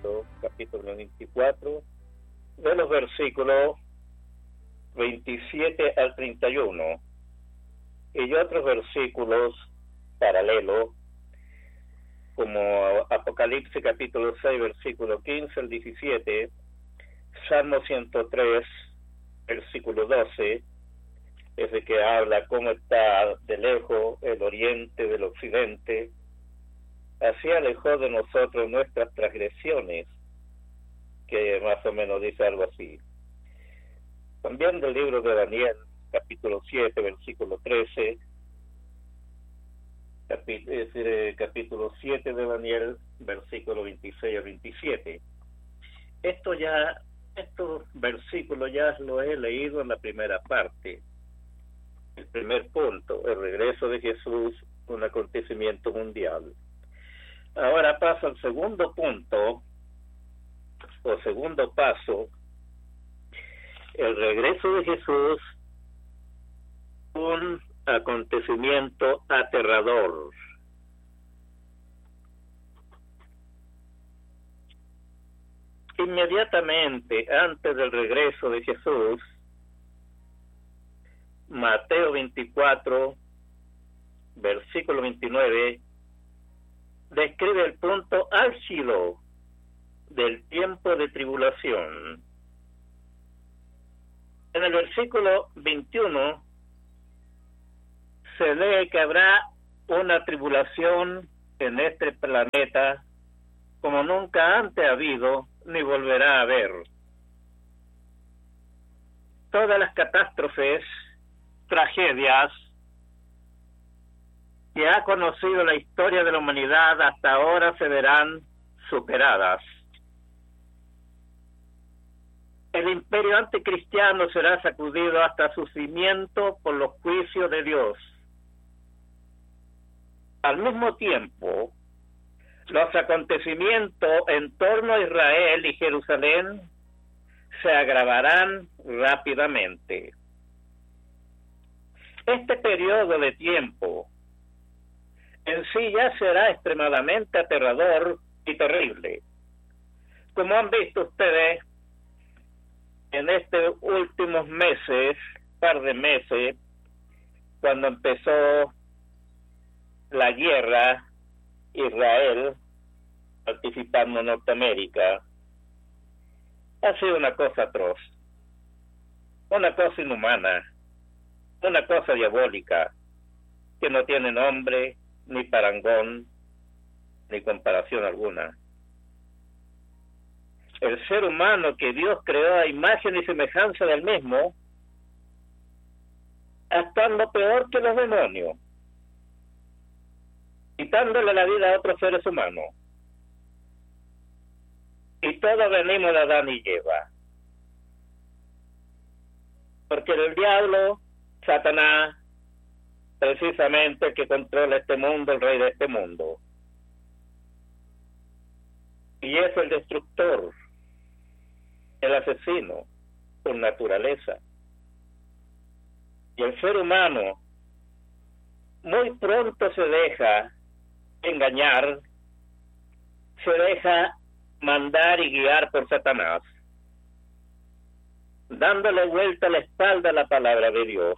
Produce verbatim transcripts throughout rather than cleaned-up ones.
Éxodo, capítulo veinticuatro, de los versículos veintisiete al treinta y uno, y otros versículos paralelos, como Apocalipsis capítulo seis, versículo quince al diecisiete, Salmo ciento tres, versículo doce, es de que habla cómo está de lejos el oriente del occidente, así alejó de nosotros nuestras transgresiones, que más o menos dice algo así. También del libro de Daniel, capítulo siete, versículo trece, capí- es decir, capítulo siete de Daniel, versículo veintiséis a veintisiete. Esto ya, estos versículos ya lo he leído en la primera parte. El primer punto, el regreso de Jesús, un acontecimiento mundial. Ahora pasa al segundo punto, o segundo paso, el regreso de Jesús, un acontecimiento aterrador. Inmediatamente antes del regreso de Jesús, Mateo veinticuatro, versículo veintinueve, describe el punto álgido del tiempo de tribulación. En el versículo veintiuno se lee que habrá una tribulación en este planeta como nunca antes ha habido ni volverá a haber. Todas las catástrofes, tragedias que ha conocido la historia de la humanidad hasta ahora se verán superadas. El imperio anticristiano será sacudido hasta su cimiento por los juicios de Dios. Al mismo tiempo, los acontecimientos en torno a Israel y Jerusalén se agravarán rápidamente. Este periodo de tiempo en sí ya será extremadamente aterrador y terrible. Como han visto ustedes, en estos últimos meses, par de meses, cuando empezó la guerra, Israel participando en Norteamérica, ha sido una cosa atroz, una cosa inhumana, una cosa diabólica, que no tiene nombre, ni parangón, ni comparación alguna. El ser humano que Dios creó a imagen y semejanza del mismo, actuando peor que los demonios, quitándole la vida a otros seres humanos. Y todos venimos de Adán y Eva. Porque el diablo, Satanás, precisamente el que controla este mundo, el rey de este mundo. Y es el destructor, el asesino, por naturaleza. Y el ser humano muy pronto se deja engañar, se deja mandar y guiar por Satanás, dándole vuelta a la espalda a la palabra de Dios,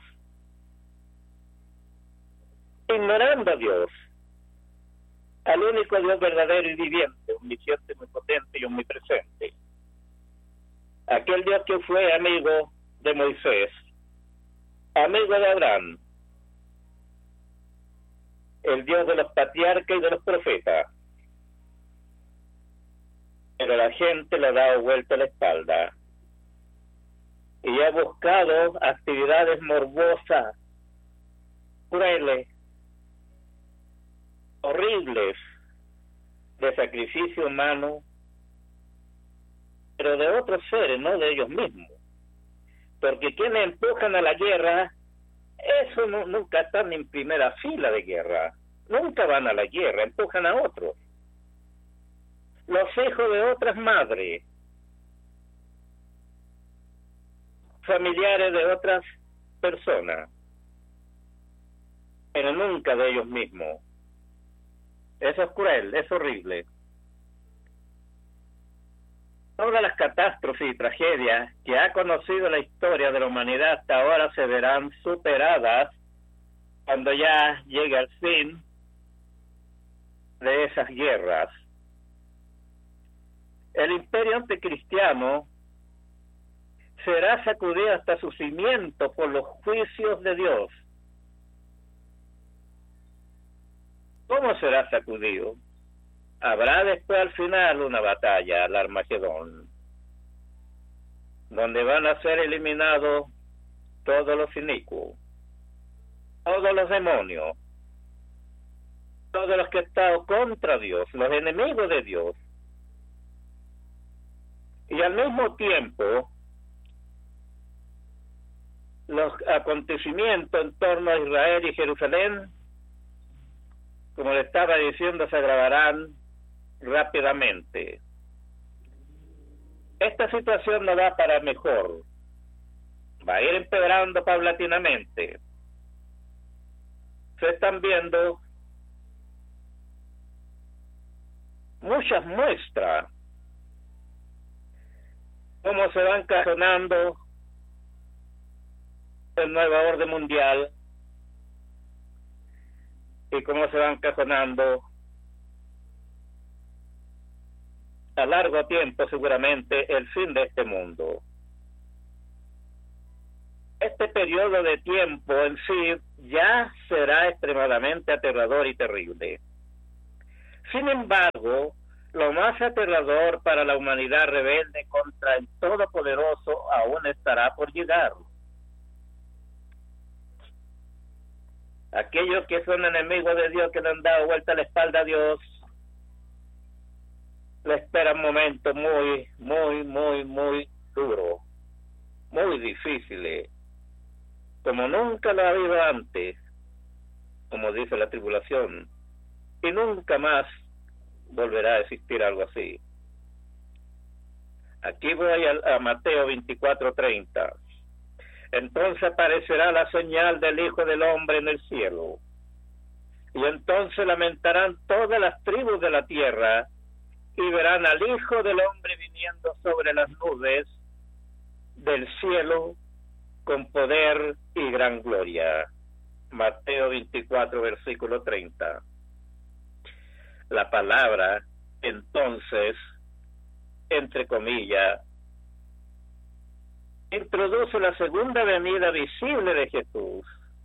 ignorando a Dios, al único Dios verdadero y viviente, omnisciente, omnipotente y omnipresente, aquel Dios que fue amigo de Moisés, amigo de Abraham, el Dios de los patriarcas y de los profetas. Pero la gente le ha dado vuelta a la espalda y ha buscado actividades morbosas, crueles, horribles, de sacrificio humano, pero de otros seres, no de ellos mismos. Porque quienes empujan a la guerra, eso no, nunca están en primera fila de guerra, nunca van a la guerra, empujan a otros. Los hijos de otras madres, familiares de otras personas, pero nunca de ellos mismos. Eso es cruel, es horrible. Todas las catástrofes y tragedias que ha conocido la historia de la humanidad hasta ahora se verán superadas cuando ya llegue el fin de esas guerras. El imperio anticristiano será sacudido hasta su cimiento por los juicios de Dios. ¿Cómo será sacudido? Habrá después al final una batalla, el Armagedón, donde van a ser eliminados todos los inicuos, todos los demonios, todos los que están contra Dios, los enemigos de Dios. Y al mismo tiempo, los acontecimientos en torno a Israel y Jerusalén, como le estaba diciendo, se agravarán rápidamente. Esta situación no va para mejor, va a ir empeorando paulatinamente. Se están viendo muchas muestras cómo se va encajonando el nuevo orden mundial y cómo se va encajonando a largo tiempo seguramente el fin de este mundo. Este periodo de tiempo en sí ya será extremadamente aterrador y terrible. Sin embargo, lo más aterrador para la humanidad rebelde contra el Todopoderoso aún estará por llegar. Aquellos que son enemigos de Dios, que le han dado vuelta la espalda a Dios, le espera un momento muy, muy, muy, muy duro, muy difícil, como nunca lo ha habido antes, como dice la tribulación, y nunca más volverá a existir algo así. Aquí voy a, a Mateo veinticuatro treinta. Entonces aparecerá la señal del Hijo del Hombre en el cielo, y entonces lamentarán todas las tribus de la tierra, y verán al Hijo del Hombre viniendo sobre las nubes del cielo con poder y gran gloria. Mateo veinticuatro, versículo treinta. La palabra, entonces, entre comillas, introduce la segunda venida visible de Jesús.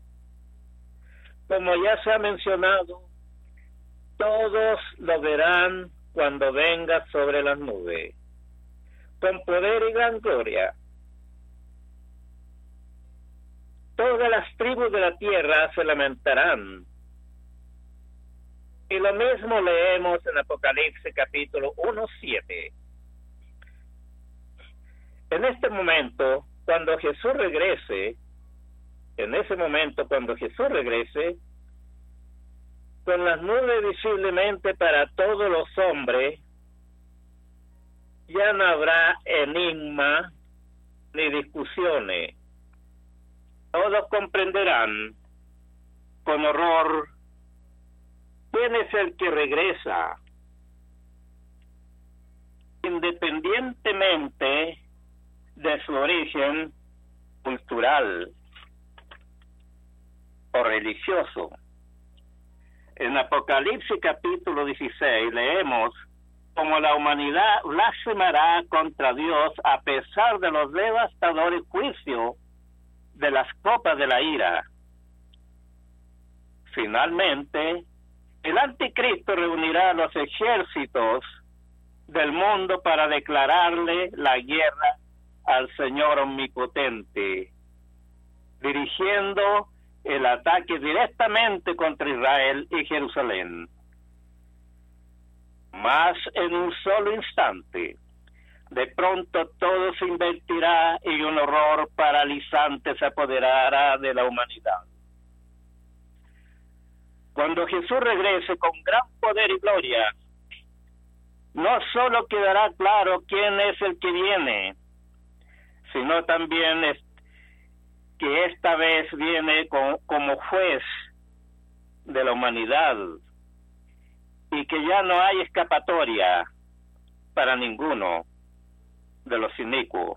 Como ya se ha mencionado, todos lo verán cuando venga sobre las nubes, con poder y gran gloria. Todas las tribus de la tierra se lamentarán. Y lo mismo leemos en Apocalipsis capítulo uno, siete. En este momento, cuando Jesús regrese, en ese momento cuando Jesús regrese, con las nubes visiblemente para todos los hombres, ya no habrá enigma ni discusiones. Todos comprenderán con horror quién es el que regresa, independientemente de su origen cultural o religioso. En Apocalipsis capítulo dieciséis leemos como la humanidad blasfemará contra Dios a pesar de los devastadores juicios de las copas de la ira. Finalmente, el anticristo reunirá a los ejércitos del mundo para declararle la guerra al Señor omnipotente, dirigiendo el ataque directamente contra Israel y Jerusalén. Mas en un solo instante, de pronto todo se invertirá y un horror paralizante se apoderará de la humanidad. Cuando Jesús regrese con gran poder y gloria, no solo quedará claro quién es el que viene, sino también es que esta vez viene con, como juez de la humanidad y que ya no hay escapatoria para ninguno. de los inicuos.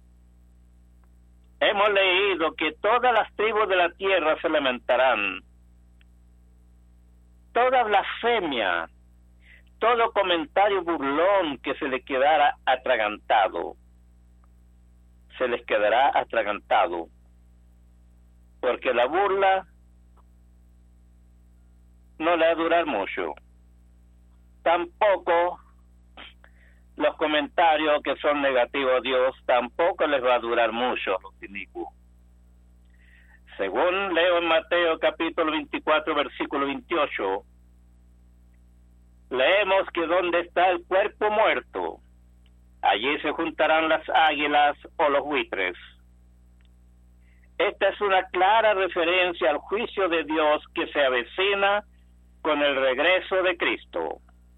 Hemos leído que todas las tribus de la tierra se lamentarán. Toda blasfemia, todo comentario burlón que se les quedara atragantado, se les quedará atragantado, porque la burla no le va a durar mucho. Tampoco los comentarios que son negativos a Dios, tampoco les va a durar mucho a los inicuos. Según leo en Mateo capítulo veinticuatro, versículo veintiocho, leemos que donde está el cuerpo muerto, allí se juntarán las águilas o los buitres. Esta es una clara referencia al juicio de Dios que se avecina con el regreso de Cristo.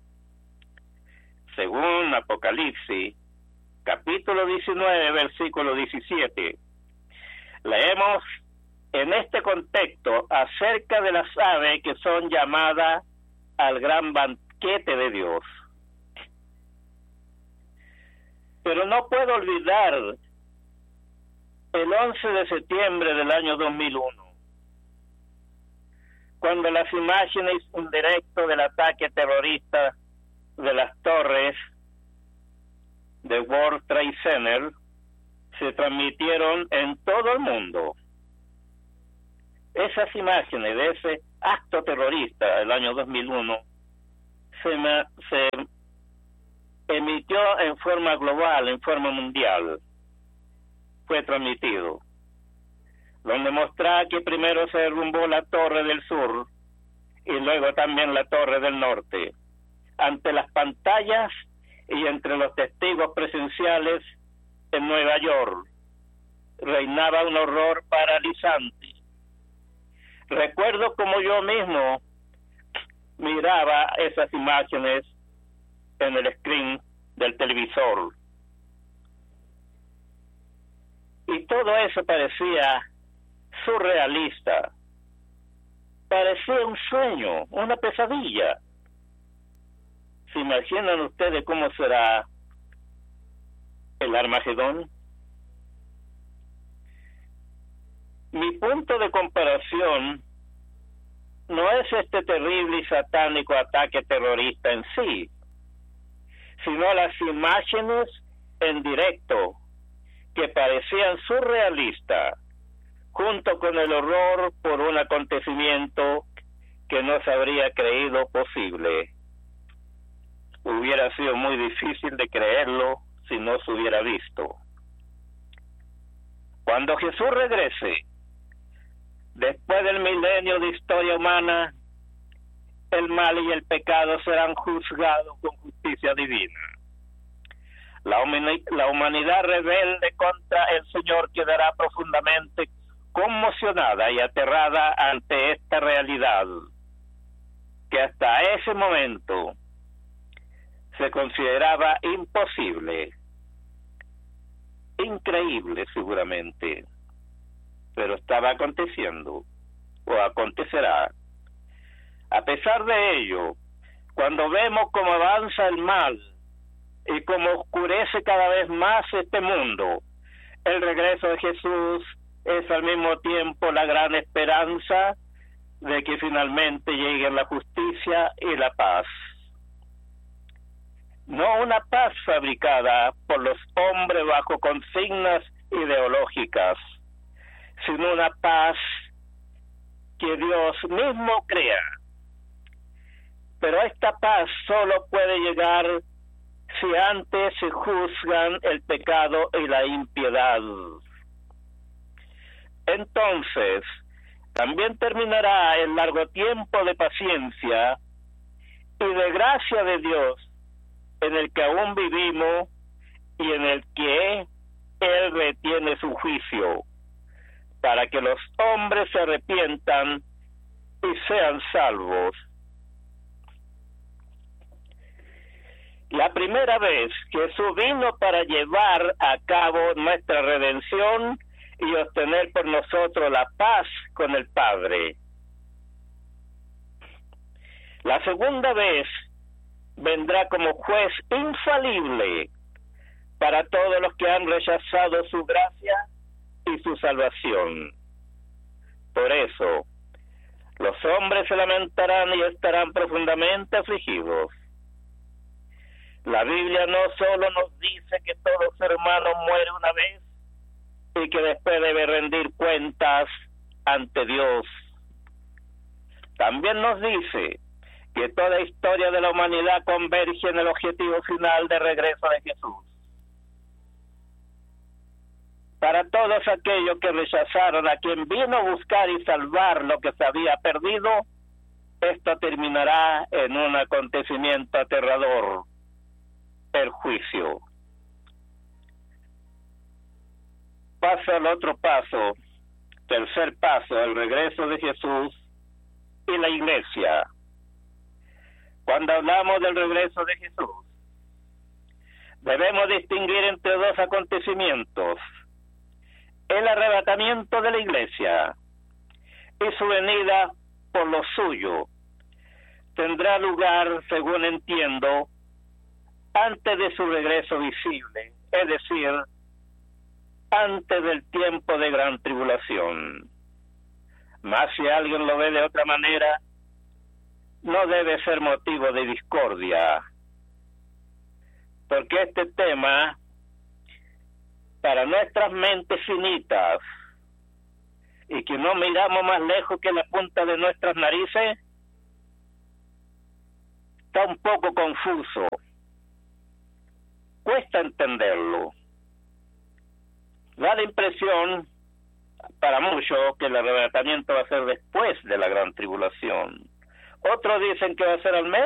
Según Apocalipsis, capítulo diecinueve, versículo diecisiete, leemos en este contexto acerca de las aves que son llamadas al gran banquete de Dios. Pero no puedo olvidar el once de septiembre del año dos mil uno, cuando las imágenes en directo del ataque terrorista de las torres de World Trade Center se transmitieron en todo el mundo. Esas imágenes de ese acto terrorista del año dos mil uno se, me, se emitió en forma global, en forma mundial. Fue transmitido, donde mostraba que primero se derrumbó la torre del sur y luego también la torre del norte. Ante las pantallas y entre los testigos presenciales en Nueva York, reinaba un horror paralizante. Recuerdo como yo mismo miraba esas imágenes en el screen del televisor. Y todo eso parecía surrealista. Parecía un sueño, una pesadilla. ¿Se imaginan ustedes cómo será el Armagedón? Mi punto de comparación no es este terrible y satánico ataque terrorista en sí, sino las imágenes en directo que parecían surrealistas, junto con el horror por un acontecimiento que no se habría creído posible. Hubiera sido muy difícil de creerlo si no se hubiera visto. Cuando Jesús regrese, después del milenio de historia humana, el mal y el pecado serán juzgados con justicia divina. La, humani- la humanidad rebelde contra el Señor quedará profundamente conmocionada y aterrada ante esta realidad, que hasta ese momento se consideraba imposible, increíble seguramente, pero estaba aconteciendo o acontecerá. A pesar de ello, cuando vemos cómo avanza el mal y cómo oscurece cada vez más este mundo, el regreso de Jesús es al mismo tiempo la gran esperanza de que finalmente lleguen la justicia y la paz. No una paz fabricada por los hombres bajo consignas ideológicas, sino una paz que Dios mismo crea. Pero esta paz solo puede llegar si antes se juzgan el pecado y la impiedad. Entonces, también terminará el largo tiempo de paciencia y de gracia de Dios en el que aún vivimos y en el que Él retiene su juicio, para que los hombres se arrepientan y sean salvos. La primera vez Jesús vino para llevar a cabo nuestra redención y obtener por nosotros la paz con el Padre. La segunda vez vendrá como juez infalible para todos los que han rechazado su gracia y su salvación. Por eso, los hombres se lamentarán y estarán profundamente afligidos. La Biblia no solo nos dice que todo ser humano muere una vez y que después debe rendir cuentas ante Dios. También nos dice que toda historia de la humanidad converge en el objetivo final de regreso de Jesús. Para todos aquellos que rechazaron a quien vino a buscar y salvar lo que se había perdido, esto terminará en un acontecimiento aterrador, el juicio. Paso al otro paso, tercer paso, el regreso de Jesús y la iglesia. Cuando hablamos del regreso de Jesús, debemos distinguir entre dos acontecimientos: el arrebatamiento de la iglesia y su venida por lo suyo. Tendrá lugar, según entiendo, antes de su regreso visible, es decir, antes del tiempo de gran tribulación. Mas si alguien lo ve de otra manera, no debe ser motivo de discordia, porque este tema, para nuestras mentes finitas, y que no miramos más lejos que la punta de nuestras narices, está un poco confuso. Cuesta entenderlo. Da la impresión, para muchos, que el arrebatamiento va a ser después de la gran tribulación. Otros dicen que va a ser al menos